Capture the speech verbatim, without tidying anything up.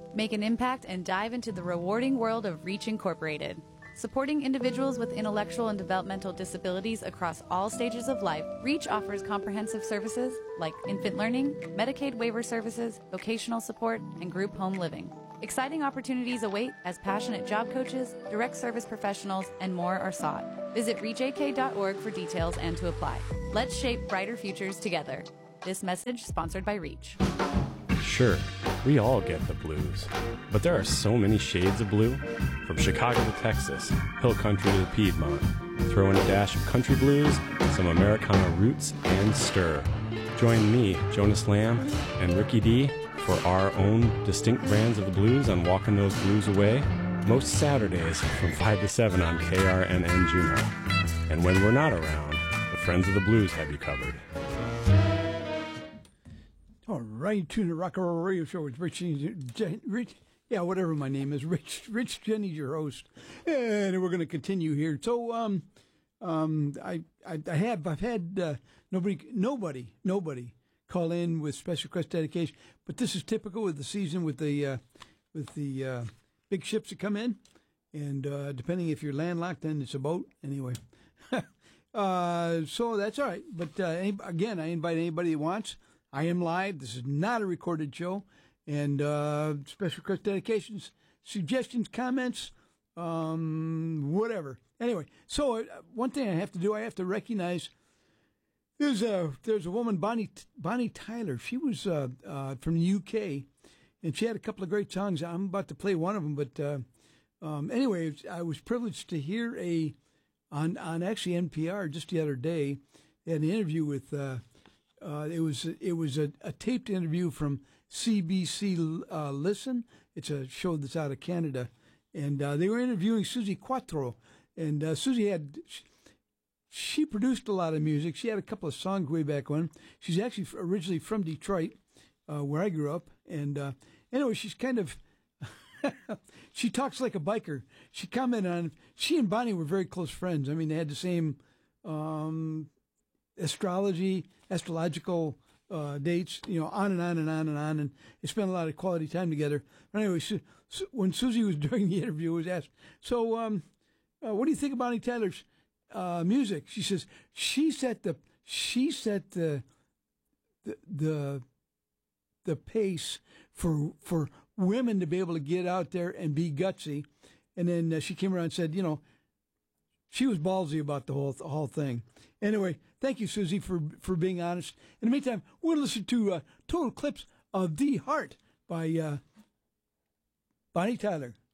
Make an impact and dive into the rewarding world of Reach Incorporated. Supporting individuals with intellectual and developmental disabilities across all stages of life, Reach offers comprehensive services like infant learning, Medicaid waiver services, vocational support, and group home living. Exciting opportunities await as passionate job coaches, direct service professionals, and more are sought. Visit reach a k dot org for details and to apply. Let's shape brighter futures together. This message sponsored by Reach. Sure, we all get the blues, but there are so many shades of blue. From Chicago to Texas, hill country to the Piedmont. Throw in a dash of country blues, some Americana roots, and stir. Join me, Jonas Lamb, and Ricky D for our own distinct brands of the blues on Walking Those Blues Away, most Saturdays from five to seven on K R N N Juneau. And when we're not around, the Friends of the Blues have you covered. All right, tune the Rock and Roll Radio Show with Rich, Rich, yeah, whatever my name is, Rich, Rich Jenny's your host, and we're going to continue here. So, um, um, I, I, I have, I've had uh, nobody, nobody, nobody call in with special request dedication, but this is typical with the season with the, uh, with the uh, big ships that come in, and uh, depending if you're landlocked, then it's a boat anyway. uh, so that's all right. But uh, any, again, I invite anybody that wants. I am live. This is not a recorded show. And uh, special request dedications, suggestions, comments, um, whatever. Anyway, so uh, one thing I have to do, I have to recognize there's a there's a woman, Bonnie Bonnie Tyler. She was uh, uh, from the U K, and she had a couple of great songs. I'm about to play one of them, but uh, um, anyway, I was privileged to hear a on on actually N P R just the other day. They had an interview with. Uh, Uh, it was it was a, a taped interview from C B C uh, Listen. It's a show that's out of Canada, and uh, they were interviewing Suzi Quatro. And uh, Suzi had she, she produced a lot of music. She had a couple of songs way back when. She's actually originally from Detroit, uh, where I grew up. And uh, anyway, she's kind of she talks like a biker. She commented on she and Bonnie were very close friends. I mean, they had the same. Um, astrology, astrological uh, dates, you know, on and on and on and on, and they spent a lot of quality time together. But anyway, so, so when Suzi was doing the interview, was asked, "So, um, uh, what do you think about Bonnie Tyler's uh, music?" She says, "She set the she set the the the, the pace for for women to be able to get out there and be gutsy." And then uh, she came around and said, "You know." She was ballsy about the whole the whole thing. Anyway, thank you, Suzi, for for being honest. In the meantime, we're going to listen to uh, Total Eclipse of the Heart by uh, Bonnie Tyler.